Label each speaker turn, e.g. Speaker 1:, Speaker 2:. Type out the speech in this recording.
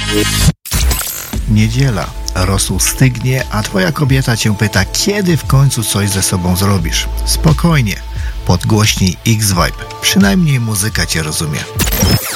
Speaker 1: Niedziela. Rosół stygnie, a twoja kobieta cię pyta, kiedy w końcu coś ze sobą zrobisz. Spokojnie. Podgłośnij X-Vibe. Przynajmniej muzyka cię rozumie.